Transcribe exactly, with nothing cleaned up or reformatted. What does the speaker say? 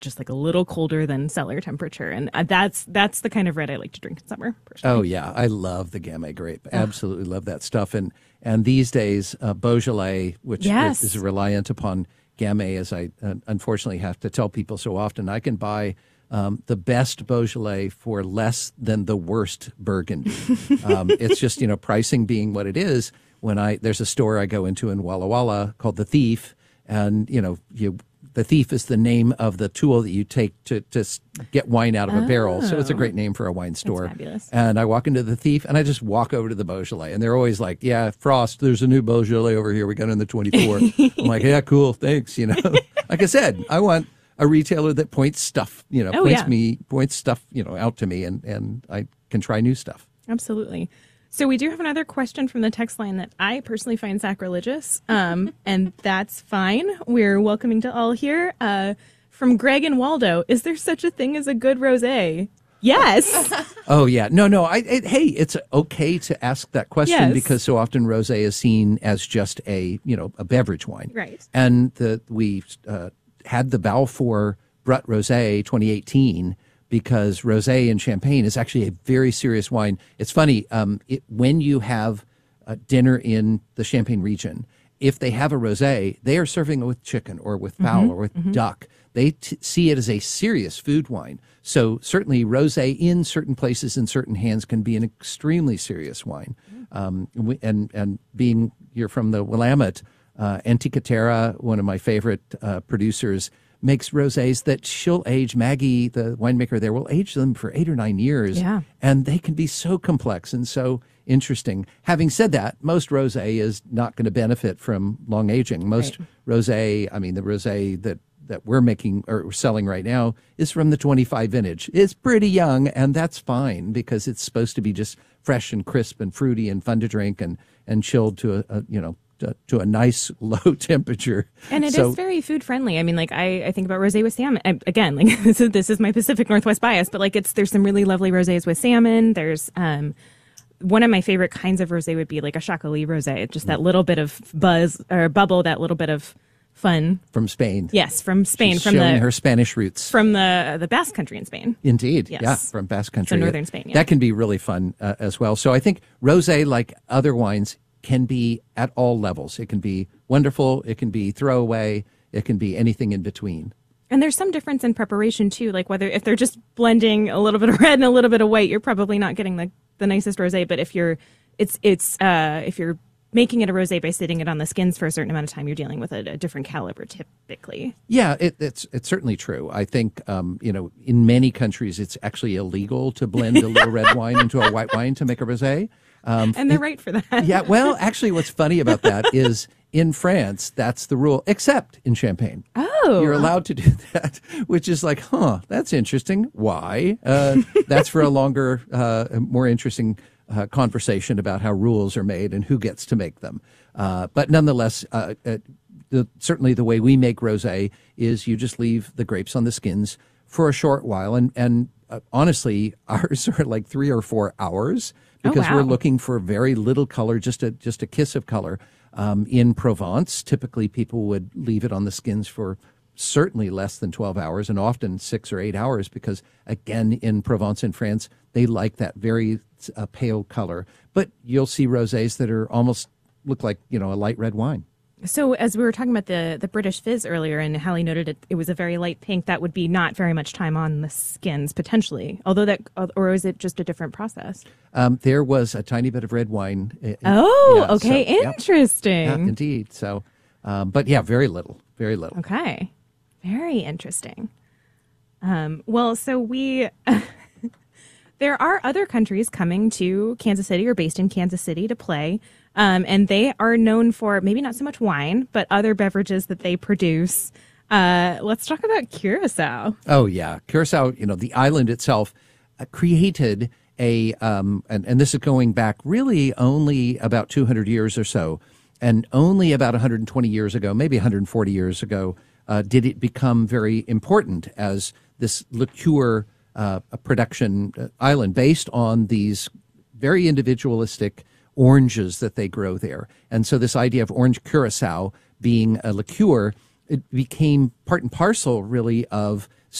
just like a little colder than cellar temperature. And uh, that's that's the kind of red I like to drink in summer, personally. Oh, yeah. I love the Gamay grape. Absolutely love that stuff. And and these days, uh, Beaujolais, which Yes. is reliant upon Gamay, as I uh, unfortunately have to tell people so often, I can buy um, the best Beaujolais for less than the worst Burgundy. um, it's just, you know, pricing being what it is. When I there's a store I go into in Walla Walla called The Thief, and, you know, you The Thief is the name of the tool that you take to, to get wine out of a barrel. So it's a great name for a wine store. That's fabulous. And I walk into The Thief, and I just walk over to the Beaujolais. And they're always like, yeah, Frost, there's a new Beaujolais over here. We got it in the twenty-four. I'm like, yeah, cool, thanks. You know, like I said, I want a retailer that points stuff, you know, Oh, points yeah. me, points stuff, you know, out to me, and, and I can try new stuff. Absolutely. So we do have another question from the text line that I personally find sacrilegious, um, and that's fine. We're welcoming to all here. Uh, from Greg and Waldo, is there such a thing as a good rosé? Yes. Oh, yeah. No, no. I, it, hey, it's okay to ask that question Yes. because so often rosé is seen as just a, you know, a beverage wine. Right. And the, we uh, had the Balfour Brut Rosé twenty eighteen because rosé in Champagne is actually a very serious wine. It's funny, um, it, when you have uh, dinner in the Champagne region, if they have a rosé, they are serving it with chicken or with fowl Mm-hmm. or with duck. They t- see it as a serious food wine. So certainly rosé in certain places in certain hands can be an extremely serious wine. Um, and, we- and and being you're from the Willamette, uh, Antica Terra, one of my favorite uh, producers, makes rosés that she'll age. Maggie, the winemaker there, will age them for eight or nine years. Yeah. And they can be so complex and so interesting. Having said that, most rosé is not going to benefit from long aging. Most Right. rosé, I mean, the rosé that, that we're making or selling right now is from the twenty-five vintage. It's pretty young, and that's fine because it's supposed to be just fresh and crisp and fruity and fun to drink and, and chilled to a, a you know, to, to a nice low temperature. And it is So- very food friendly. I mean, like I, I think about rosé with salmon. I, again, like this is this is my Pacific Northwest bias, but like it's there's some really lovely rosés with salmon. There's um one of my favorite kinds of rosé would be like a Chacolí rosé, just that little bit of buzz or bubble, that little bit of fun. From Spain. Yes, from Spain, She's from showing the her Spanish roots. from the the Basque Country in Spain. Indeed, Yes. yeah, from Basque Country. So northern Spain, yeah. That can be really fun uh, as well. So I think rosé, like other wines, can be at all levels. It can be wonderful, it can be throwaway, it can be anything in between. And there's some difference in preparation too, like whether if they're just blending a little bit of red and a little bit of white, you're probably not getting the, the nicest rosé. But if you're it's it's uh, if you're making it a rosé by sitting it on the skins for a certain amount of time, you're dealing with a, a different caliber typically. Yeah, it, it's it's certainly true. I think um, you know, in many countries, it's actually illegal to blend a little red wine into a white wine to make a rosé. Um, And they're right for that. yeah, well, actually, what's funny about that is in France, that's the rule, except in Champagne. Oh. You're allowed to do that, which is like, huh, that's interesting. Why? Uh, that's for a longer, uh, more interesting uh, conversation about how rules are made and who gets to make them. Uh, but nonetheless, uh, uh, the, certainly the way we make rosé is you just leave the grapes on the skins for a short while. And, and uh, honestly, ours are like three or four hours because wow. we're looking for very little color, just a just a kiss of color. Um, in Provence, typically people would leave it on the skins for certainly less than twelve hours and often six or eight hours because, again, in Provence in France, they like that very uh, pale color. But you'll see rosés that are almost look like, you know, a light red wine. So as we were talking about the, the British fizz earlier, and Hallie noted it, it was a very light pink, that would be not very much time on the skins, potentially. Although that, or is it just a different process? Um, there was a tiny bit of red wine. uh, Oh, yeah, so, okay. yep. Interesting. Yeah, indeed. So, um, but yeah, very little, very little. Okay. Very interesting. Um, well, so we, there are other countries coming to Kansas City or based in Kansas City to play. Um, and they are known for maybe not so much wine, but other beverages that they produce. Uh, let's talk about Curacao. Oh, yeah. Curacao, you know, the island itself uh, created a, um, and, and this is going back really only about two hundred years or so. And only about one hundred twenty years ago, maybe one hundred forty years ago, uh, did it become very important as this liqueur uh, production uh, island based on these very individualistic oranges that they grow there. And so this idea of orange Curacao being a liqueur, it became part and parcel really of